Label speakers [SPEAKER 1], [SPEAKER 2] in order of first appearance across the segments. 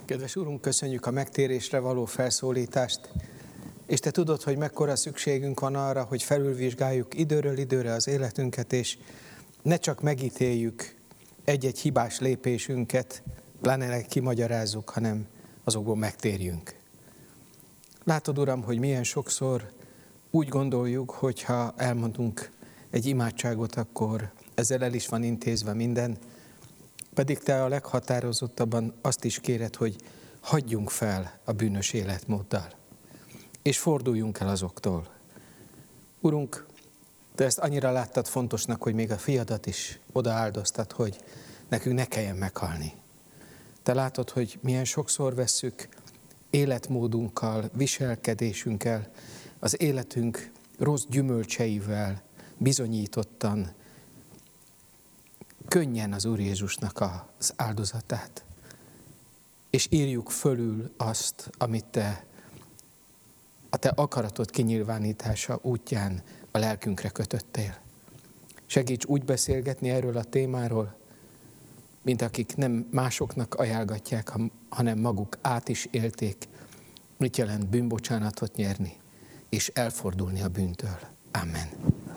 [SPEAKER 1] Kedves Urunk, köszönjük a megtérésre való felszólítást, és Te tudod, hogy mekkora szükségünk van arra, hogy felülvizsgáljuk időről időre az életünket, és ne csak megítéljük egy-egy hibás lépésünket, pláne kimagyarázzuk, hanem azokból megtérjünk. Látod, Uram, hogy milyen sokszor úgy gondoljuk, hogy ha elmondunk egy imádságot, akkor ezzel el is van intézve minden, pedig Te a leghatározottabban azt is kéred, hogy hagyjunk fel a bűnös életmóddal, és forduljunk el azoktól. Urunk, Te ezt annyira láttad fontosnak, hogy még a fiadat is odaáldoztad, hogy nekünk ne kelljen meghalni. Te látod, hogy milyen sokszor vesszük életmódunkkal, viselkedésünkkel, az életünk rossz gyümölcseivel bizonyítottan, könnyen az Úr Jézusnak az áldozatát. És írjuk fölül azt, amit Te a Te akaratod kinyilvánítása útján a lelkünkre kötöttél. Segíts úgy beszélgetni erről a témáról, mint akik nem másoknak ajánlgatják, hanem maguk át is élték, mit jelent bűnbocsánatot nyerni, és elfordulni a bűntől. Amen.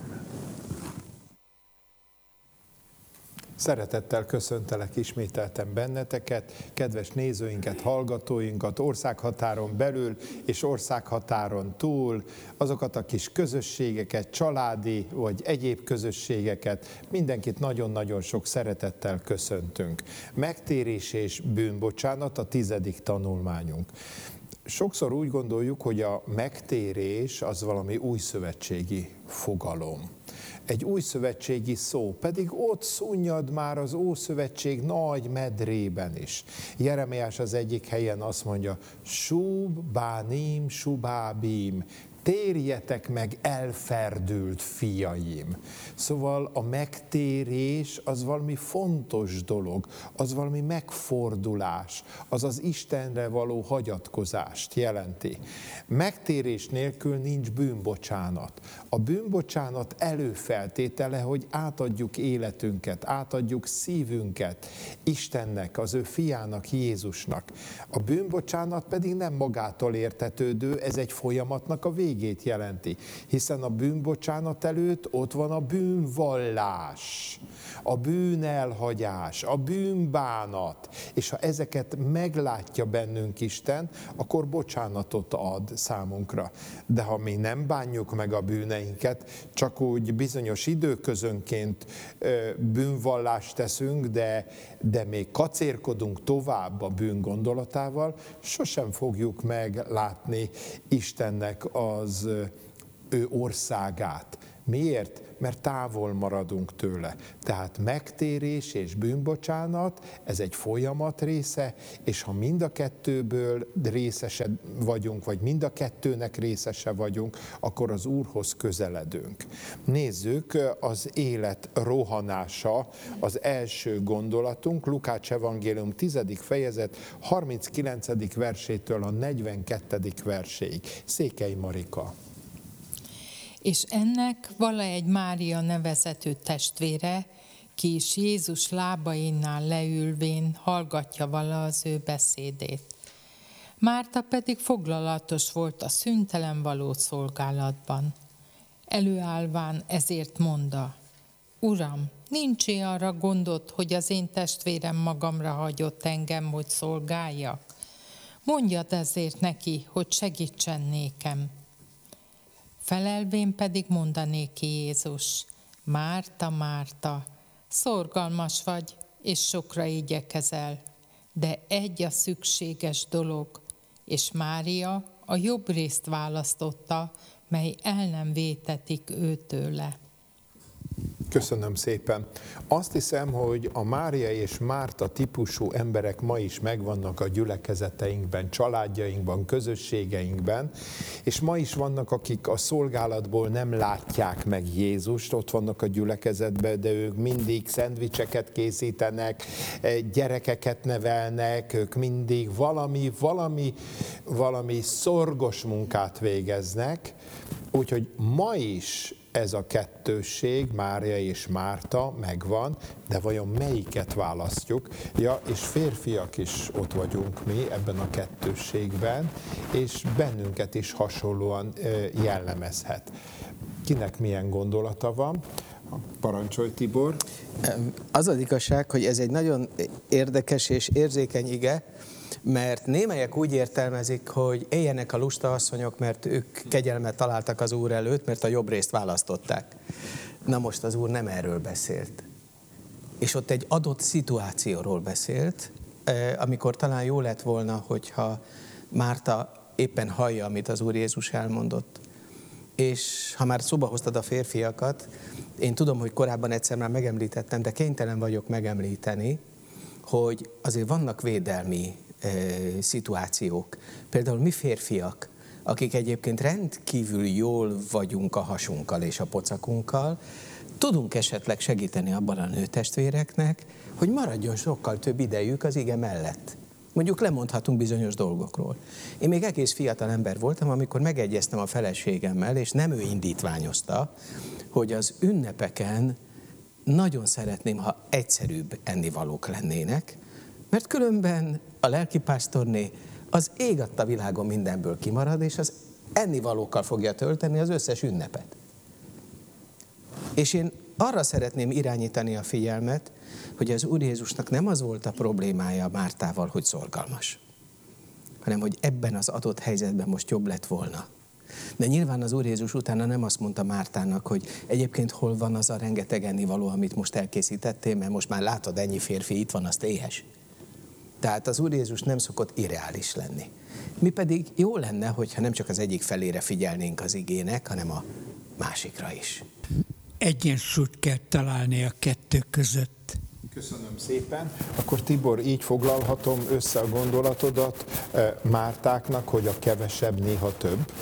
[SPEAKER 2] Szeretettel köszöntelek ismételten benneteket, kedves nézőinket, hallgatóinkat, országhatáron belül és országhatáron túl, azokat a kis közösségeket, családi vagy egyéb közösségeket, mindenkit nagyon-nagyon sok szeretettel köszöntünk. Megtérés és bűnbocsánat a 10. tanulmányunk. Sokszor úgy gondoljuk, hogy a megtérés az valami újszövetségi fogalom. Egy újszövetségi szó, pedig ott szunnyad már az Ószövetség nagy medrében is. Jeremiás az egyik helyen azt mondja, Sub, Bánim, Subábim, térjetek meg, elferdült fiaim. Szóval a megtérés az valami fontos dolog, az valami megfordulás, az az Istenre való hagyatkozást jelenti. Megtérés nélkül nincs bűnbocsánat. A bűnbocsánat előfeltétele, hogy átadjuk életünket, átadjuk szívünket Istennek, az ő fiának, Jézusnak. A bűnbocsánat pedig nem magától értetődő, ez egy folyamatnak a végét jelenti, hiszen a bűnbocsánat előtt ott van a bűnvallás, a bűnelhagyás, a bűnbánat, és ha ezeket meglátja bennünk Isten, akkor bocsánatot ad számunkra. De ha mi nem bánjuk meg a bűneinket, csak úgy bizonyos időközönként bűnvallást teszünk, de még kacérkodunk tovább a bűn gondolatával, sosem fogjuk meglátni Istennek az ő országát. Miért? Mert távol maradunk tőle. Tehát megtérés és bűnbocsánat, ez egy folyamat része, és ha mind a kettőből részese vagyunk, vagy mind a kettőnek részese vagyunk, akkor az Úrhoz közeledünk. Nézzük, az élet rohanása az első gondolatunk, Lukács evangélium 10. fejezet 39. versétől a 42. verséig. Székely Marika.
[SPEAKER 3] És ennek vala egy Mária nevezetű testvére, ki is Jézus lábainál leülvén hallgatja vala az ő beszédét. Márta pedig foglalatos volt a szüntelen való szolgálatban. Előállván ezért mondta, Uram, nincs-e arra gondod, hogy az én testvérem magamra hagyott engem, hogy szolgáljak? Mondjad ezért neki, hogy segítsen nékem. Felelvén pedig mondanéki Jézus, Márta, Márta, szorgalmas vagy, és sokra igyekezel, de egy a szükséges dolog, és Mária a jobb részt választotta, mely el nem vétetik őtőle.
[SPEAKER 2] Köszönöm szépen. Azt hiszem, hogy a Mária és Márta típusú emberek ma is megvannak a gyülekezeteinkben, családjainkban, közösségeinkben, és ma is vannak, akik a szolgálatból nem látják meg Jézust, ott vannak a gyülekezetben, de ők mindig szendvicseket készítenek, gyerekeket nevelnek, ők mindig valami szorgos munkát végeznek, Úgyhogy ma is ez a kettősség, Mária és Márta megvan, de vajon melyiket választjuk? Ja, és férfiak is ott vagyunk mi ebben a kettősségben, és bennünket is hasonlóan jellemezhet. Kinek milyen gondolata van? Parancsolj, Tibor!
[SPEAKER 1] Az az igazság, hogy ez egy nagyon érdekes és érzékeny ige, mert némelyek úgy értelmezik, hogy éljenek a lusta asszonyok, mert ők kegyelmet találtak az Úr előtt, mert a jobb részt választották. Na most az Úr nem erről beszélt. És ott egy adott szituációról beszélt, amikor talán jó lett volna, hogyha Márta éppen hallja, amit az Úr Jézus elmondott. És ha már szóba hoztad a férfiakat, én tudom, hogy korábban egyszer már megemlítettem, de kénytelen vagyok megemlíteni, hogy azért vannak védelmi szituációk. Például mi férfiak, akik egyébként rendkívül jól vagyunk a hasunkkal és a pocakunkkal, tudunk esetleg segíteni abban a nőtestvéreknek, hogy maradjon sokkal több idejük az ige mellett. Mondjuk lemondhatunk bizonyos dolgokról. Én még egész fiatal ember voltam, amikor megegyeztem a feleségemmel, és nem ő indítványozta, hogy az ünnepeken nagyon szeretném, ha egyszerűbb ennivalók lennének, mert különben a lelkipásztorné az ég adta világon mindenből kimarad, és az ennivalókkal fogja tölteni az összes ünnepet. És én arra szeretném irányítani a figyelmet, hogy az Úr Jézusnak nem az volt a problémája Mártával, hogy szorgalmas, hanem hogy ebben az adott helyzetben most jobb lett volna. De nyilván az Úr Jézus utána nem azt mondta Mártának, hogy egyébként hol van az a rengeteg ennivaló, amit most elkészítettél, mert most már látod, ennyi férfi itt van, azt éhes. Tehát az Úr Jézus nem szokott irreális lenni. Mi pedig jó lenne, hogyha nem csak az egyik felére figyelnénk az igének, hanem a másikra is.
[SPEAKER 4] Egyensúlyt kell találni a kettő között.
[SPEAKER 2] Köszönöm szépen. Akkor Tibor, így foglalhatom össze a gondolatodat Mártáknak, hogy a kevesebb néha több?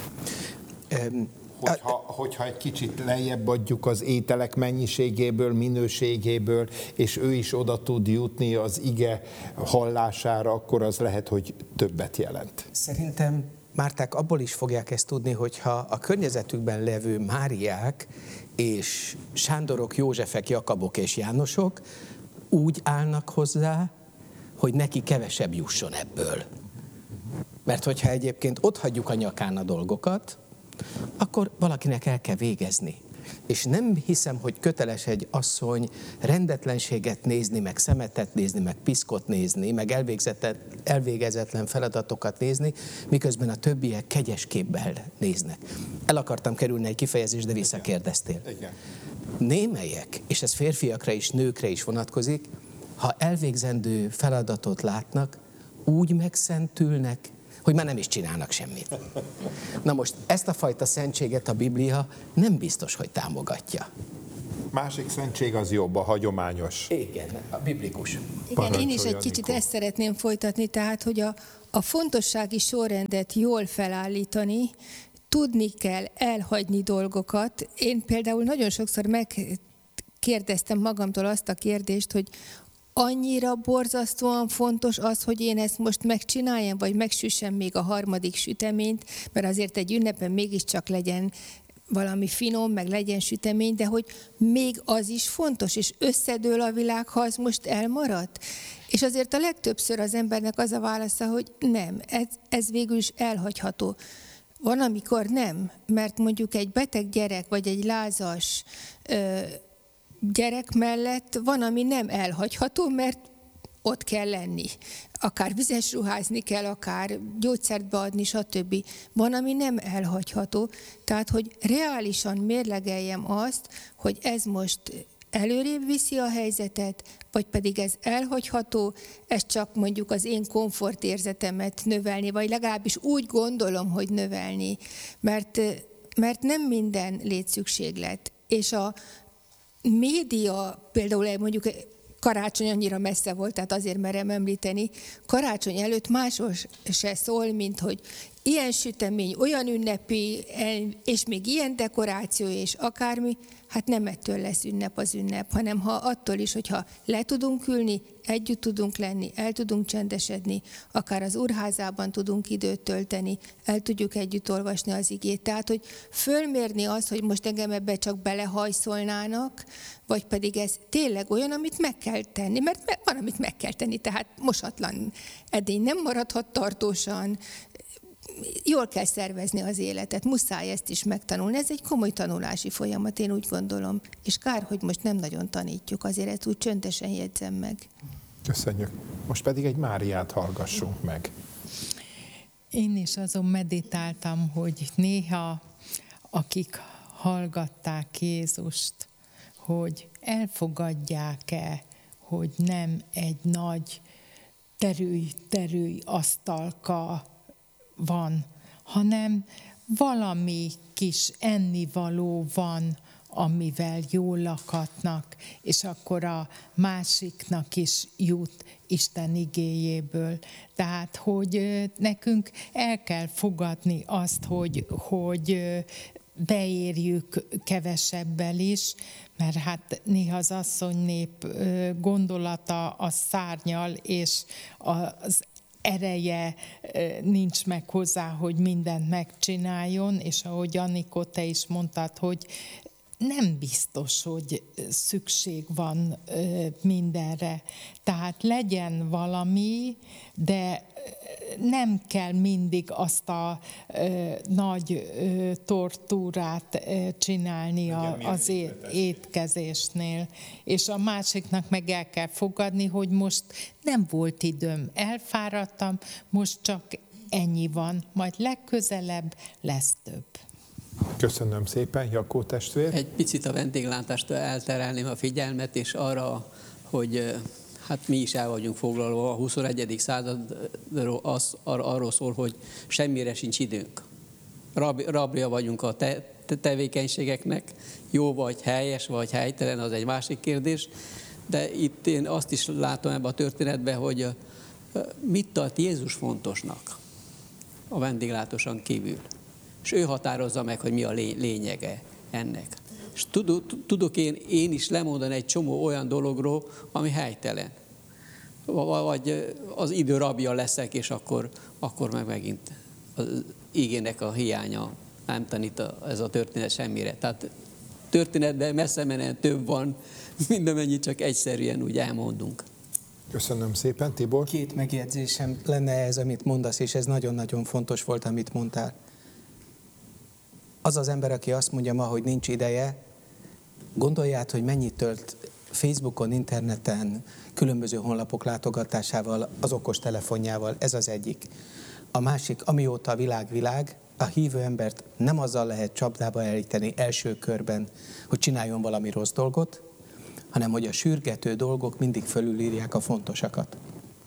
[SPEAKER 2] Hogyha egy kicsit lejjebb adjuk az ételek mennyiségéből, minőségéből, és ő is oda tud jutni az ige hallására, akkor az lehet, hogy többet jelent.
[SPEAKER 1] Szerintem Márták abból is fogják ezt tudni, hogyha a környezetükben levő Máriák és Sándorok, Józsefek, Jakabok és Jánosok úgy állnak hozzá, hogy neki kevesebb jusson ebből. Mert hogyha egyébként ott hagyjuk a nyakán a dolgokat, akkor valakinek el kell végezni. És nem hiszem, hogy köteles egy asszony rendetlenséget nézni, meg szemetet nézni, meg piszkot nézni, meg elvégezetlen feladatokat nézni, miközben a többiek kegyes képpel néznek. El akartam kerülni egy kifejezést, de visszakérdeztél.
[SPEAKER 2] Igen.
[SPEAKER 1] Némelyek, és ez férfiakra is, nőkre is vonatkozik, ha elvégzendő feladatot látnak, úgy megszentülnek, hogy már nem is csinálnak semmit. Na most ezt a fajta szentséget a Biblia nem biztos, hogy támogatja.
[SPEAKER 2] Másik szentség az jobb, a hagyományos.
[SPEAKER 1] Igen, a biblikus.
[SPEAKER 5] Igen, én is egy kicsit ezt szeretném folytatni, tehát, hogy a fontossági sorrendet jól felállítani, tudni kell elhagyni dolgokat. Én például nagyon sokszor megkérdeztem magamtól azt a kérdést, hogy annyira borzasztóan fontos az, hogy én ezt most megcsináljam, vagy megsüssem még a harmadik süteményt, mert azért egy ünnepen mégiscsak legyen valami finom, meg legyen sütemény, de hogy még az is fontos, és összedől a világ, ha az most elmaradt. És azért a legtöbbször az embernek az a válasza, hogy nem, ez végül is elhagyható. Van, amikor nem, mert mondjuk egy beteg gyerek, vagy egy lázas gyerek mellett van, ami nem elhagyható, mert ott kell lenni. Akár vizes ruházni kell, akár gyógyszert beadni, stb. Van, ami nem elhagyható. Tehát, hogy reálisan mérlegeljem azt, hogy ez most előrébb viszi a helyzetet, vagy pedig ez elhagyható, ez csak mondjuk az én komfortérzetemet növelni, vagy legalábbis úgy gondolom, hogy növelni. Mert nem minden létszükséglet. És a média, például mondjuk karácsony annyira messze volt, tehát azért merem említeni, karácsony előtt másról se szól, mint hogy ilyen sütemény, olyan ünnepi, és még ilyen dekoráció, és akármi, hát nem ettől lesz ünnep az ünnep, hanem attól is, hogyha le tudunk ülni, együtt tudunk lenni, el tudunk csendesedni, akár az úrházában tudunk időt tölteni, el tudjuk együtt olvasni az igét. Tehát, hogy fölmérni azt, hogy most engem ebbe csak belehajszolnának, vagy pedig ez tényleg olyan, amit meg kell tenni, mert van, amit meg kell tenni, tehát mosatlan edény nem maradhat tartósan, jól kell szervezni az életet, muszáj ezt is megtanulni. Ez egy komoly tanulási folyamat, én úgy gondolom. És kár, hogy most nem nagyon tanítjuk, azért ezt úgy csöndesen jegyzem meg.
[SPEAKER 2] Köszönjük. Most pedig egy Máriát hallgassunk meg.
[SPEAKER 3] Én is azon meditáltam, hogy néha akik hallgatták Jézust, hogy elfogadják-e, hogy nem egy nagy terülj asztalka van, hanem valami kis ennivaló van, amivel jól lakatnak, és akkor a másiknak is jut Isten igéjéből. Tehát, hogy nekünk el kell fogadni azt, hogy beérjük kevesebbel is, mert hát néha az asszonynép gondolata az szárnyal, és az ereje nincs meg hozzá, hogy mindent megcsináljon, és ahogy Anikó, te is mondtad, hogy nem biztos, hogy szükség van mindenre. Tehát legyen valami, de nem kell mindig azt a nagy tortúrát csinálni az étkezésnél. És a másiknak meg el kell fogadni, hogy most nem volt időm, elfáradtam, most csak ennyi van, majd legközelebb lesz több.
[SPEAKER 2] Köszönöm szépen, Jakó testvér.
[SPEAKER 6] Egy picit a vendéglátástól elterelném a figyelmet, és arra, hogy hát mi is el vagyunk foglalva, a 21. századról arról szól, hogy semmire sincs időnk. Rabja vagyunk a tevékenységeknek, jó vagy helyes, vagy helytelen, az egy másik kérdés, de itt én azt is látom ebben a történetben, hogy mit tart Jézus fontosnak a vendéglátóson kívül. És ő határozza meg, hogy mi a lényege ennek. És tudok én is lemondani egy csomó olyan dologról, ami helytelen. Vagy az idő rabja leszek, és akkor meg megint az igének a hiánya nem tanít ez a történet semmire. Tehát történetben messze menően több van, mint amennyit csak egyszerűen úgy elmondunk.
[SPEAKER 2] Köszönöm szépen, Tibor.
[SPEAKER 1] 2 megjegyzésem lenne ez, amit mondasz, és ez nagyon-nagyon fontos volt, amit mondtál. Az az ember, aki azt mondja ma, hogy nincs ideje, gondolját, hogy mennyit tölt Facebookon, interneten, különböző honlapok látogatásával, az okostelefonjával, ez az egyik. A másik, amióta a világ, a hívő embert nem azzal lehet csapdába elíteni első körben, hogy csináljon valami rossz dolgot, hanem hogy a sürgető dolgok mindig fölülírják a fontosakat.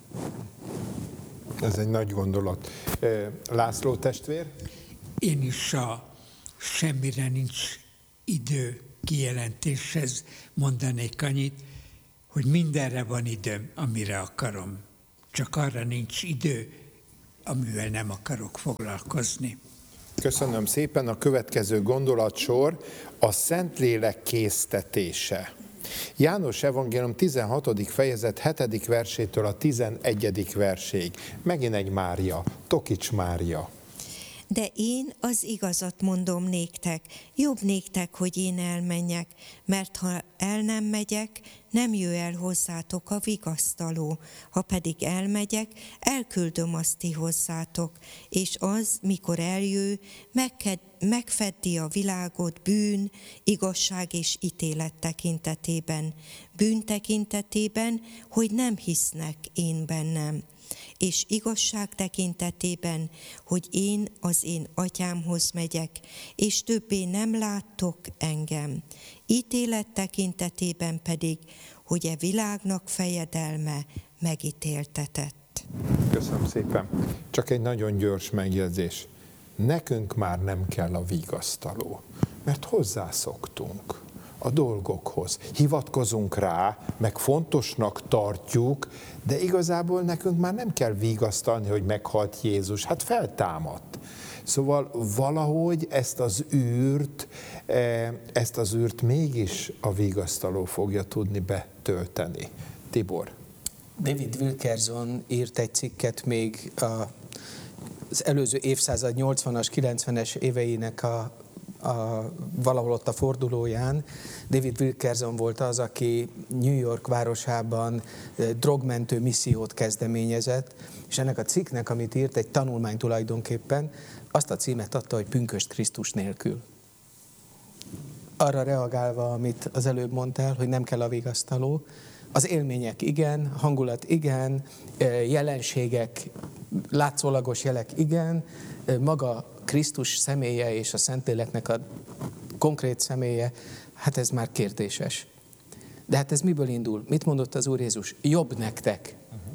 [SPEAKER 2] Ez egy nagy gondolat. László testvér?
[SPEAKER 4] Én is a semmire nincs idő kijelentéshez mondanék annyit, hogy mindenre van időm, amire akarom. Csak arra nincs idő, amivel nem akarok foglalkozni.
[SPEAKER 2] Köszönöm szépen. A következő gondolatsor a Szentlélek késztetése. János evangélium 16. fejezet 7. versétől a 11. verséig. Megint egy Mária, Tokics Mária.
[SPEAKER 7] De én az igazat mondom néktek, jobb néktek, hogy én elmenjek, mert ha el nem megyek, nem jöjj el hozzátok a vigasztaló. Ha pedig elmegyek, elküldöm azt ti hozzátok, és az, mikor eljö, megfeddi a világot bűn, igazság és ítélet tekintetében. Bűn tekintetében, hogy nem hisznek én bennem, és igazság tekintetében, hogy én az én atyámhoz megyek, és többé nem láttok engem. Ítélet tekintetében pedig, hogy e világnak fejedelme megítéltetett.
[SPEAKER 2] Köszönöm szépen. Csak egy nagyon gyors megjegyzés. Nekünk már nem kell a vigasztaló, mert hozzászoktunk a dolgokhoz. Hivatkozunk rá, meg fontosnak tartjuk, de igazából nekünk már nem kell vigasztalni, hogy meghalt Jézus. Hát feltámadt. Szóval valahogy ezt az űrt mégis a vigasztaló fogja tudni betölteni. Tibor.
[SPEAKER 1] David Wilkerson írt egy cikket még az előző évszázad 80-as, 90-es éveinek valahol ott a fordulóján. David Wilkerson volt az, aki New York városában drogmentő missziót kezdeményezett, és ennek a cikknek, amit írt, egy tanulmány tulajdonképpen, azt a címet adta, hogy Pünkösd Krisztus nélkül. Arra reagálva, amit az előbb mondtál, hogy nem kell a vigasztaló, az élmények igen, hangulat igen, jelenségek, látszólagos jelek igen, maga Krisztus személye és a Szentléleknek a konkrét személye, hát ez már kérdéses. De hát ez miből indul? Mit mondott az Úr Jézus? Jobb nektek.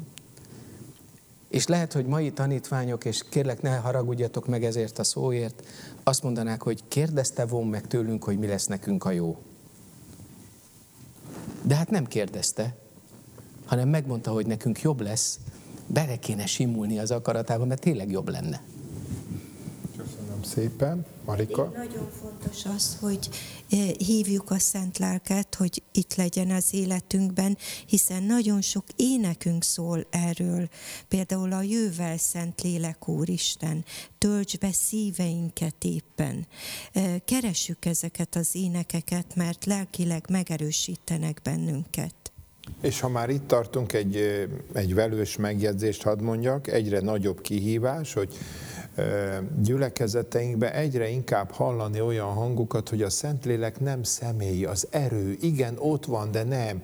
[SPEAKER 1] És lehet, hogy mai tanítványok, és kérlek, ne haragudjatok meg ezért a szóért, azt mondanák, hogy kérdezte volna meg tőlünk, hogy mi lesz nekünk a jó. De hát nem kérdezte, hanem megmondta, hogy nekünk jobb lesz, bele kéne simulni az akaratába, mert tényleg jobb lenne.
[SPEAKER 2] Köszönöm szépen. Marika?
[SPEAKER 7] Nagyon fontos az, hogy hívjuk a Szent Lelket, hogy itt legyen az életünkben, hiszen nagyon sok énekünk szól erről. Például a Jöjj, Szentlélek Úristen, tölts be szíveinket éppen. Keressük ezeket az énekeket, mert lelkileg megerősítenek bennünket.
[SPEAKER 2] És ha már itt tartunk, egy velős megjegyzést hadd mondjak, egyre nagyobb kihívás, hogy gyülekezeteinkben egyre inkább hallani olyan hangokat, hogy a Szentlélek nem személy, az erő, igen, ott van, de nem.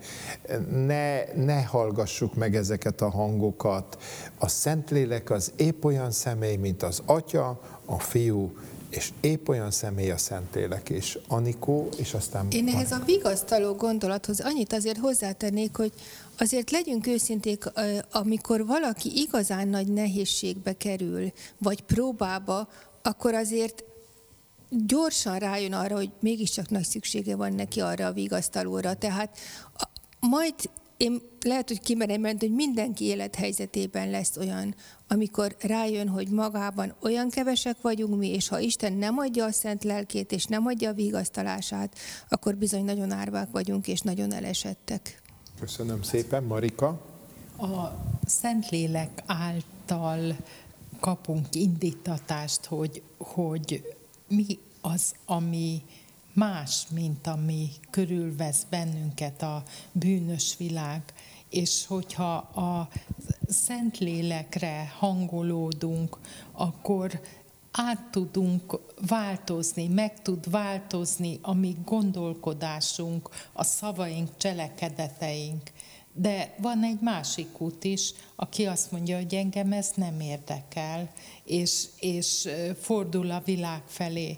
[SPEAKER 2] Ne hallgassuk meg ezeket a hangokat. A Szentlélek az épp olyan személy, mint az Atya, a Fiú, és épp olyan személy a Szentlélek, és Anikó, és aztán...
[SPEAKER 5] Én ehhez a vigasztaló gondolathoz annyit azért hozzátennék, hogy azért legyünk őszinték, amikor valaki igazán nagy nehézségbe kerül, vagy próbába, akkor azért gyorsan rájön arra, hogy mégiscsak nagy szüksége van neki arra a vigasztalóra. Tehát majd én lehet, hogy kimerem ment, hogy mindenki élethelyzetében lesz olyan, amikor rájön, hogy magában olyan kevesek vagyunk mi, és ha Isten nem adja a Szent Lelkét, és nem adja a vigasztalását, akkor bizony nagyon árvák vagyunk, és nagyon elesettek.
[SPEAKER 2] Köszönöm szépen. Marika?
[SPEAKER 3] A Szentlélek által kapunk indítatást, hogy mi az, ami más, mint ami körülvesz bennünket a bűnös világ, és hogyha a Szentlélekre hangolódunk, akkor át tudunk változni, meg tud változni a mi gondolkodásunk, a szavaink, cselekedeteink. De van egy másik út is, aki azt mondja, hogy engem ez nem érdekel, és fordul a világ felé.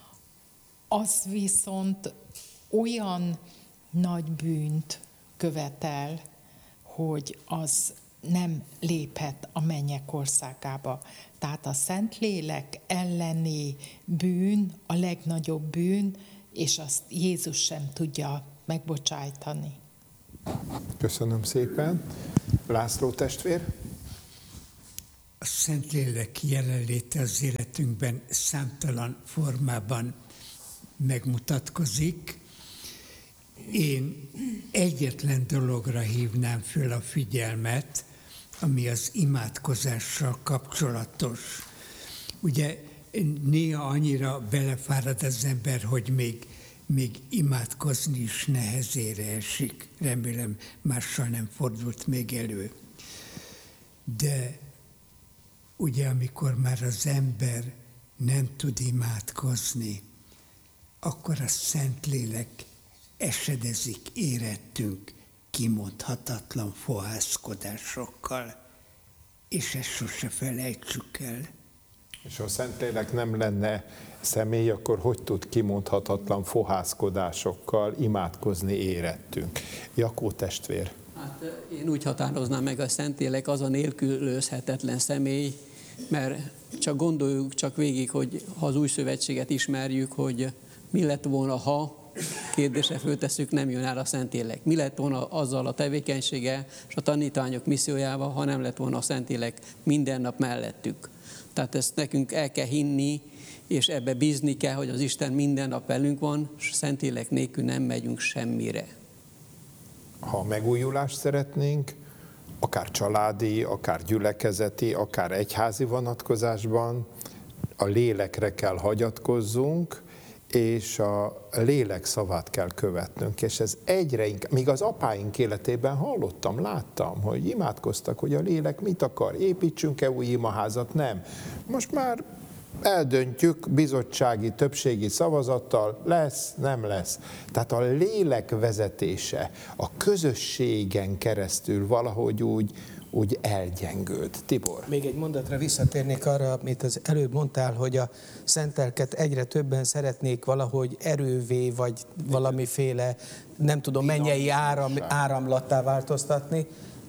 [SPEAKER 3] Az viszont olyan nagy bűnt követel, hogy az nem léphet a mennyek országába. Tehát a Szentlélek elleni bűn a legnagyobb bűn, és azt Jézus sem tudja megbocsájtani.
[SPEAKER 2] Köszönöm szépen. László testvér?
[SPEAKER 4] A Szentlélek jelenléte az életünkben számtalan formában megmutatkozik. Én egyetlen dologra hívnám föl a figyelmet, ami az imádkozással kapcsolatos. Ugye néha annyira belefárad az ember, hogy még imádkozni is nehezére esik. Remélem, mással nem fordult még elő. De ugye amikor már az ember nem tud imádkozni, akkor a Szentlélek esedezik érettünk kimondhatatlan fohászkodásokkal, és ezt sose felejtsük el.
[SPEAKER 2] És ha a Szentlélek nem lenne személy, akkor hogy tud kimondhatatlan fohászkodásokkal imádkozni érettünk? Jakó testvér.
[SPEAKER 6] Hát én úgy határoznám meg, a Szentlélek az a nélkülözhetetlen személy, mert csak gondoljuk csak végig, hogy ha az új szövetséget ismerjük, hogy mi lett volna, ha kérdésre föltesszük, nem jön el a Szentlélek. Mi lett volna azzal a tevékenysége és a tanítványok missziójával, ha nem lett volna a Szentlélek minden nap mellettük. Tehát ezt nekünk el kell hinni, és ebbe bízni kell, hogy az Isten minden nap velünk van, és Szentlélek nélkül nem megyünk semmire.
[SPEAKER 2] Ha megújulást szeretnénk, akár családi, akár gyülekezeti, akár egyházi vonatkozásban, a lélekre kell hagyatkozzunk, és a lélek szavát kell követnünk. És ez egyre inkább, míg az apáink életében hallottam, láttam, hogy imádkoztak, hogy a lélek mit akar, építsünk-e új imaházat, nem. Most már eldöntjük bizottsági, többségi szavazattal, lesz, nem lesz. Tehát a lélek vezetése a közösségen keresztül valahogy úgy elgyengült. Tibor.
[SPEAKER 1] Még egy mondatra visszatérnék arra, amit az előbb mondtál, hogy a szent lelket egyre többen szeretnék valahogy erővé, vagy valamiféle, nem tudom, mennyei áramlattá változtatni.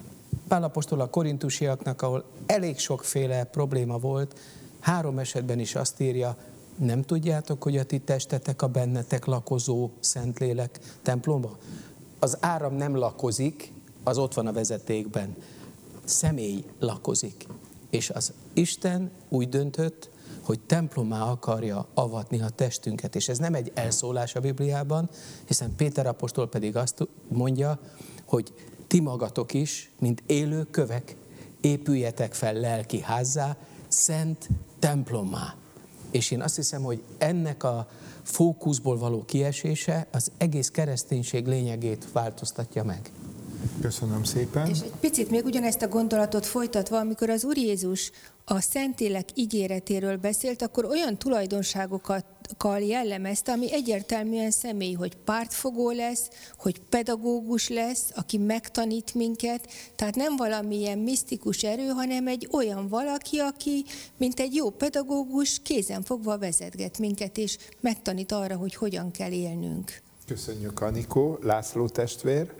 [SPEAKER 1] Pál apostol a korintusiaknak, ahol elég sokféle probléma volt, 3 esetben is azt írja, nem tudjátok, hogy a ti testetek a bennetek lakozó Szentlélek temploma? Az áram nem lakozik, az ott van a vezetékben. Személy lakozik. És az Isten úgy döntött, hogy templomá akarja avatni a testünket. És ez nem egy elszólás a Bibliában, hiszen Péter apostol pedig azt mondja, hogy ti magatok is, mint élő kövek, épüljetek fel lelki házzá, szent templommá. És én azt hiszem, hogy ennek a fókuszból való kiesése az egész kereszténység lényegét változtatja meg.
[SPEAKER 2] Köszönöm szépen.
[SPEAKER 5] És egy picit még ugyanezt a gondolatot folytatva, amikor az Úr Jézus a Szentlélek ígéretéről beszélt, akkor olyan tulajdonságokkal jellemezte, ami egyértelműen személy, hogy pártfogó lesz, hogy pedagógus lesz, aki megtanít minket, tehát nem valamilyen misztikus erő, hanem egy olyan valaki, aki, mint egy jó pedagógus, kézenfogva vezetget minket, és megtanít arra, hogy hogyan kell élnünk.
[SPEAKER 2] Köszönjük, Anikó. László testvér.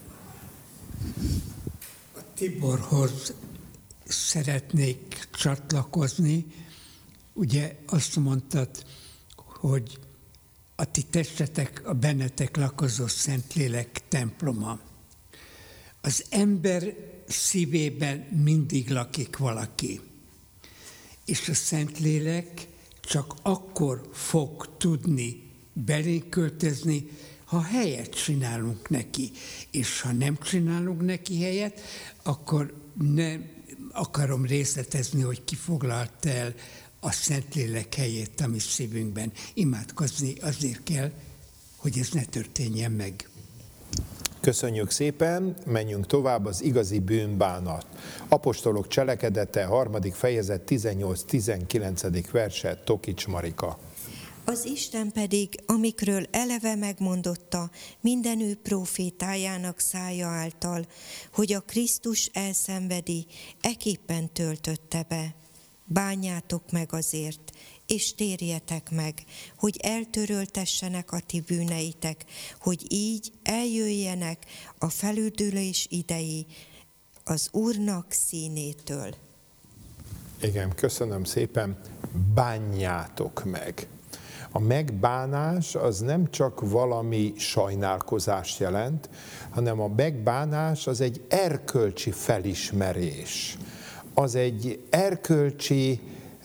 [SPEAKER 4] A Tiborhoz szeretnék csatlakozni. Ugye azt mondtad, hogy a ti testetek a bennetek lakozó Szentlélek temploma. Az ember szívében mindig lakik valaki. És a Szentlélek csak akkor fog tudni belénk költözni, ha helyet csinálunk neki. És ha nem csinálunk neki helyet, akkor nem akarom részletezni, hogy ki foglalt el a Szentlélek helyét a mi szívünkben. Imádkozni azért kell, hogy ez ne történjen meg.
[SPEAKER 2] Köszönjük szépen, menjünk tovább, az igazi bűnbánat. Apostolok cselekedete, 3. fejezet, 18-19. verse, Tokics Marika.
[SPEAKER 7] Az Isten pedig, amikről eleve megmondotta minden ő prófétájának szája által, hogy a Krisztus elszenvedi, eképpen töltötte be. Bánjátok meg azért, és térjetek meg, hogy eltöröltessenek a ti bűneitek, hogy így eljöjjenek a felüdülés idei az Úrnak színétől.
[SPEAKER 2] Igen, köszönöm szépen, bánjátok meg. A megbánás az nem csak valami sajnálkozást jelent, hanem a megbánás az egy erkölcsi felismerés. Az egy erkölcsi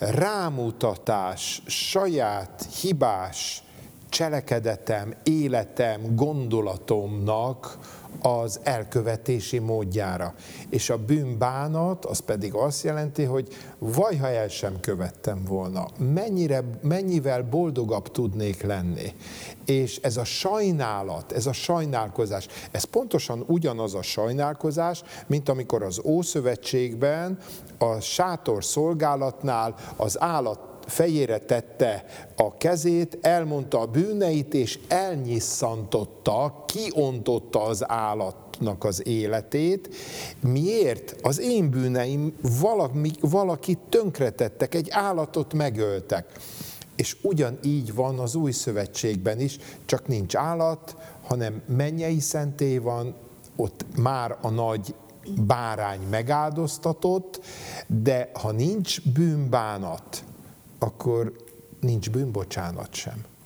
[SPEAKER 2] rámutatás saját hibás cselekedetem, életem, gondolatomnak az elkövetési módjára. És a bűnbánat az pedig azt jelenti, hogy vaj, ha el sem követtem volna, mennyivel boldogabb tudnék lenni. És ez a sajnálat, ez a sajnálkozás, ez pontosan ugyanaz a sajnálkozás, mint amikor az Ószövetségben a sátor szolgálatnál az állat fejére tette a kezét, elmondta a bűneit, és elnyisszantotta, kiontotta az állatnak az életét. Miért? Az én bűneim valakit tönkretettek, egy állatot megöltek. És ugyanígy van az Új Szövetségben is, csak nincs állat, hanem mennyei szentély van, ott már a nagy bárány megáldoztatott, de ha nincs bűnbánat, akkor nincs bűnbocsánat sem.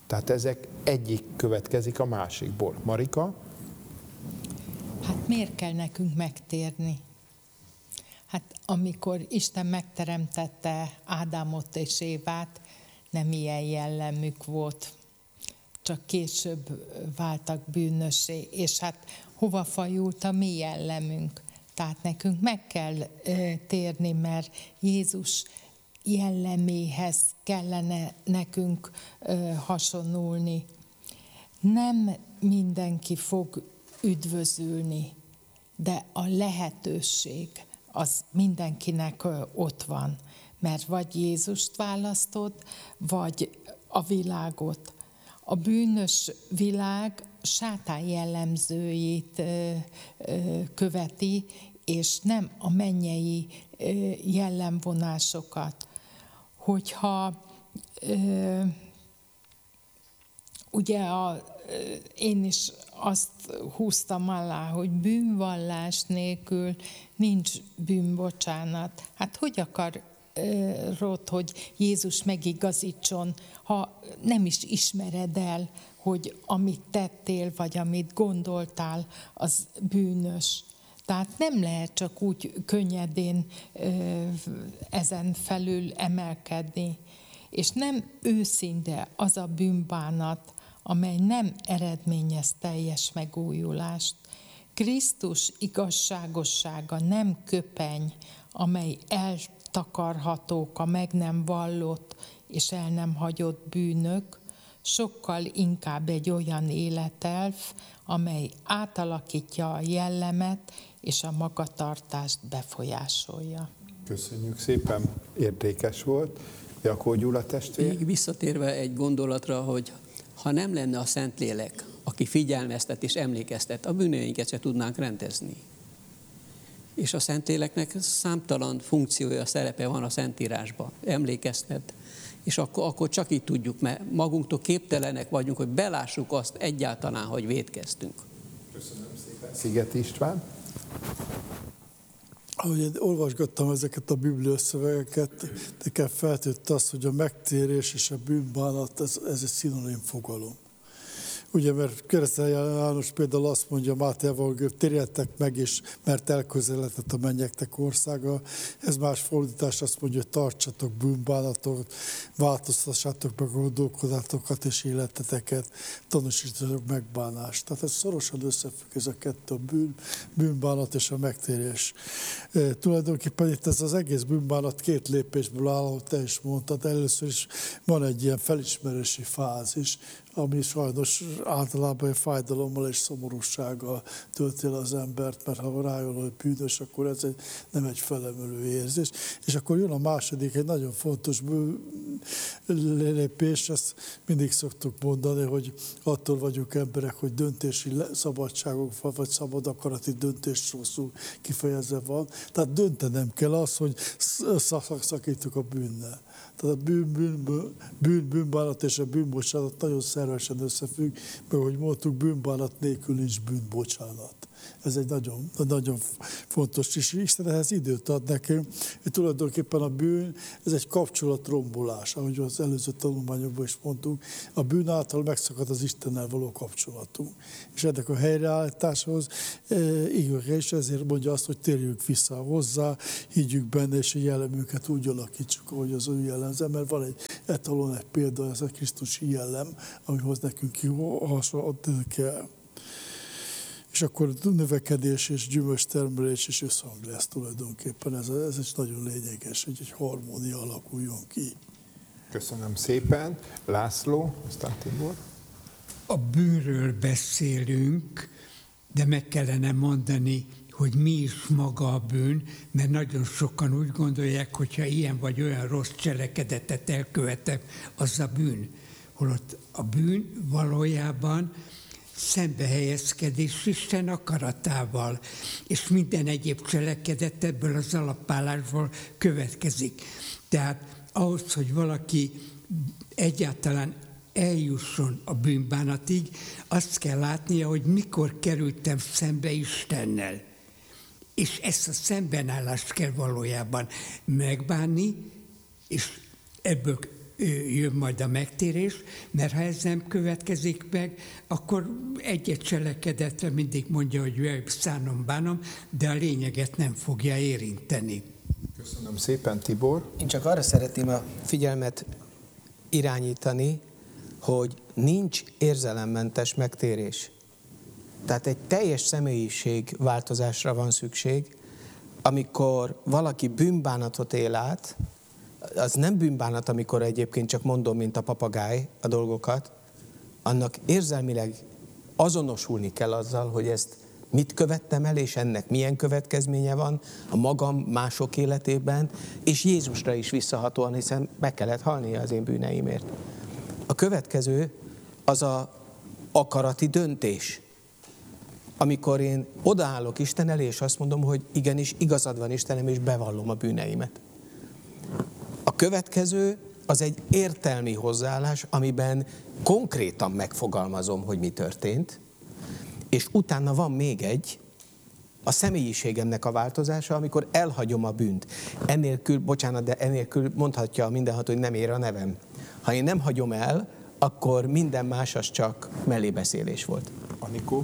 [SPEAKER 2] Tehát ezek egyik következik a másikból. Marika?
[SPEAKER 3] Hát miért kell nekünk megtérni? Hát amikor Isten megteremtette Ádámot és Évát, nem ilyen jellemük volt. Csak később váltak bűnössé, és hát hova fajult a mi jellemünk? Tehát nekünk meg kell térni, mert Jézus jelleméhez kellene nekünk hasonulni. Nem mindenki fog üdvözülni, de a lehetőség az mindenkinek ott van, mert vagy Jézust választod, vagy a világot. A bűnös világ sátán jellemzőjét követi, és nem a mennyei jellemvonásokat. Hogyha ugye én is azt húztam alá, hogy bűnvallás nélkül nincs bűnbocsánat. Hát hogy akarod, hogy Jézus megigazítson, ha nem is ismered el, hogy amit tettél, vagy amit gondoltál, az bűnös. Tehát nem lehet csak úgy könnyedén ezen felül emelkedni. És nem őszinte az a bűnbánat, amely nem eredményez teljes megújulást. Krisztus igazságossága nem köpeny, amely eltakarhatók a meg nem vallott és el nem hagyott bűnök, sokkal inkább egy olyan életelv, amely átalakítja a jellemet és a magatartást befolyásolja.
[SPEAKER 2] Köszönjük szépen, értékes volt. Jakó Gyula testvér.
[SPEAKER 6] Még visszatérve egy gondolatra, hogy ha nem lenne a Szentlélek, aki figyelmeztet és emlékeztet, a bűneinket se tudnánk rendezni. És a Szentléleknek számtalan funkciója, szerepe van a Szentírásban. Emlékeztet, és akkor csak így tudjuk, mert magunktól képtelenek vagyunk, hogy belássuk azt egyáltalán, hogy vétkeztünk.
[SPEAKER 2] Köszönöm szépen. Sziget István.
[SPEAKER 8] Ahogy én olvasgattam ezeket a bibliaszövegeket, nekem feltűnt az, hogy a megtérés és a bűnbánat, ez egy szinonim fogalom. Ugye, mert Keresztelyi János például azt mondja Máté evangélium, térjetek meg, és mert elközeledett a mennyeknek országa. Ez más fordítás azt mondja, hogy tartsatok bűnbánatot, változtassátok meg a gondolkodátokat és életeteket, tanúsítsatok megbánást. Tehát ez szorosan összefügg ez a kettő, a bűnbánat és a megtérés. Tulajdonképpen itt ez az egész bűnbánat két lépésből áll, ahogy te is mondtad. Először is van egy ilyen felismerési fázis, ami sajnos általában fájdalommal és szomorúsággal tölti el az embert, mert ha rájön, hogy bűnös, akkor ez nem egy felemelő érzés. És akkor jön a második, egy nagyon fontos lépés, ezt mindig szoktuk mondani, hogy attól vagyunk emberek, hogy döntési szabadságunk van, vagy szabad akarati döntés rosszul kifejezve van. Tehát döntenem kell az, hogy szakítok a bűnnel. Tehát a bűnbánat és a bűnbocsánat nagyon szervesen összefügg, mert ahogy mondtuk, bűnbánat nélkül nincs bűnbocsánat. Ez egy nagyon, nagyon fontos, és Isten ehhez időt ad nekünk, hogy tulajdonképpen a bűn, ez egy kapcsolatrombolás, ahogy az előző tanulmányokban is mondtuk, a bűn által megszakad az Istennel való kapcsolatunk. És ennek a helyreállításhoz és ezért mondja azt, hogy térjünk vissza hozzá, higgyük benne, és a jellemünket úgy alakítsuk, ahogy az ő jellemze, mert van egy etalon, egy példa, ez a Krisztusi jellem, amihoz nekünk hasonlítani kell. És akkor növekedés és gyümölcstermelés és összhang lesz tulajdonképpen. Ez is nagyon lényeges, hogy egy harmónia alakuljon ki.
[SPEAKER 2] Köszönöm szépen. László, aztán Tibor.
[SPEAKER 4] A bűnről beszélünk, de meg kellene mondani, hogy mi is maga a bűn, mert nagyon sokan úgy gondolják, hogy ha ilyen vagy olyan rossz cselekedetet elkövetek, az a bűn. Holott a bűn valójában szembehelyezkedés Isten akaratával, és minden egyéb cselekedet ebből az alapállásból következik. Tehát ahhoz, hogy valaki egyáltalán eljusson a bűnbánatig, azt kell látnia, hogy mikor kerültem szembe Istennel. És ezt a szembenállást kell valójában megbánni, és ebből jön majd a megtérés, mert ha ez nem következik meg, akkor egy-egy cselekedetre mindig mondja, hogy szánom, bánom, de a lényeget nem fogja érinteni.
[SPEAKER 2] Köszönöm szépen, Tibor.
[SPEAKER 1] Én csak arra szeretném a figyelmet irányítani, hogy nincs érzelemmentes megtérés. Tehát egy teljes személyiség változásra van szükség, amikor valaki bűnbánatot él át, az nem bűnbánat, amikor egyébként csak mondom, mint a papagáj a dolgokat, annak érzelmileg azonosulni kell azzal, hogy ezt mit követtem el, és ennek milyen következménye van a magam, mások életében, és Jézusra is visszahatóan, hiszen meg kellett halnia az én bűneimért. A következő az az akarati döntés. Amikor én odaállok Isten elé, és azt mondom, hogy igenis igazad van Istenem, és bevallom a bűneimet. A következő az egy értelmi hozzáállás, amiben konkrétan megfogalmazom, hogy mi történt, és utána van még egy, a személyiségemnek a változása, amikor elhagyom a bűnt. Ennélkül mondhatja mindenható, hogy nem ér a nevem. Ha én nem hagyom el, akkor minden más az csak mellébeszélés volt.
[SPEAKER 2] Anikó?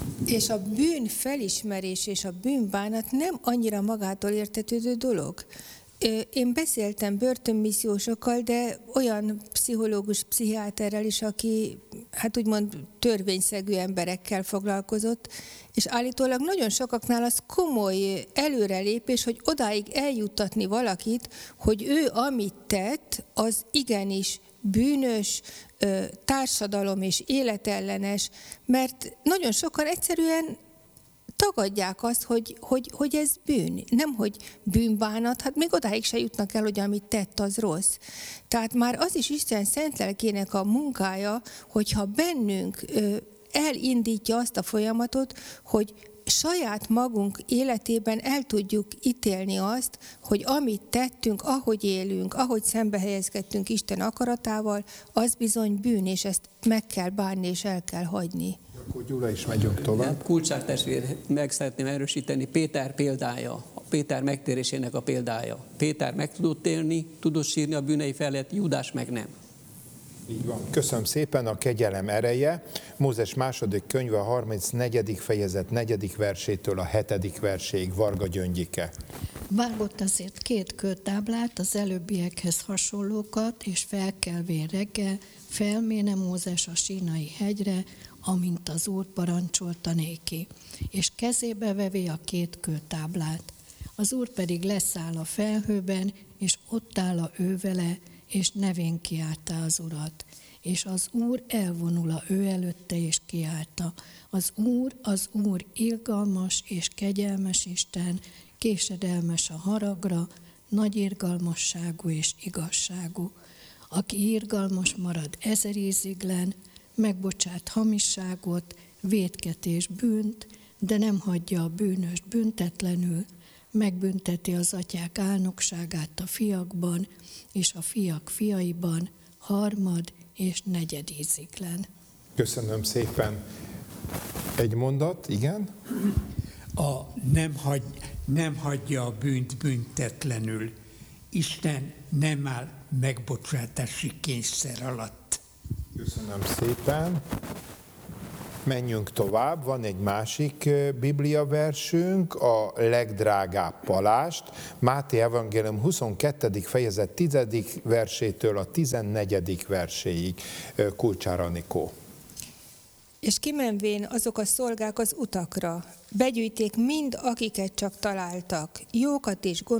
[SPEAKER 5] És a bűn felismerés és a bűnbánat nem annyira magától értetődő dolog. Én beszéltem börtönmissziósokkal, de olyan pszichológus, pszichiáterrel is, aki hát úgymond törvényszegű emberekkel foglalkozott, és állítólag nagyon sokaknál az komoly előrelépés, hogy odáig eljuttatni valakit, hogy ő amit tett, az igenis bűnös, társadalom és életellenes, mert nagyon sokan egyszerűen tagadják azt, hogy ez bűn. Nem, hogy bűnbánat, hát még odáig se jutnak el, hogy amit tett, az rossz. Tehát már az is Isten szent lelkének a munkája, hogyha bennünk elindítja azt a folyamatot, hogy saját magunk életében el tudjuk ítélni azt, hogy amit tettünk, ahogy élünk, ahogy szembe helyezkedtünk Isten akaratával, az bizony bűn, és ezt meg kell bánni, és el kell hagyni.
[SPEAKER 2] Akkor Gyula is megyünk tovább.
[SPEAKER 6] Kulcsár testvér, meg szeretném erősíteni Péter példája, Péter megtérésének a példája. Péter meg tudott élni, tudott sírni a bűnei felett, Júdás meg nem.
[SPEAKER 2] Így van. Köszönöm szépen, a kegyelem ereje. Mózes második könyve, a 34. fejezet 4. versétől a 7. verséig. Varga Gyöngyike.
[SPEAKER 9] Vágott azért 2 kőtáblát, az előbbiekhez hasonlókat, és felkelvén reggel felméne Mózes a Sínai hegyre, amint az Úr parancsolta néki, és kezébe vevé a 2 kőtáblát. Az Úr pedig leszáll a felhőben, és ott áll ő vele, és nevén kiáltá az Urat. És az Úr elvonul ő előtte, és kiálta. Az Úr irgalmas és kegyelmes Isten, késedelmes a haragra, nagy irgalmasságú és igazságú. Aki irgalmas marad 1000 íziglen, megbocsát hamisságot, vétket és bűnt, de nem hagyja a bűnöst büntetlenül, megbünteti az atyák álnokságát a fiakban, és a fiak fiaiban 3. és 4. íziglen.
[SPEAKER 2] Köszönöm szépen. Egy mondat, igen?
[SPEAKER 4] Nem hagyja a bűnt büntetlenül. Isten nem áll megbocsátási kényszer alatt.
[SPEAKER 2] Köszönöm szépen. Menjünk tovább, van egy másik bibliaversünk, a legdrágább palást, Máté evangélium 22. fejezet 10. versétől a 14. verséig. Kulcsár Anikó.
[SPEAKER 5] És kimenvén azok a szolgák az utakra, begyűjték mind, akiket csak találtak, jókat és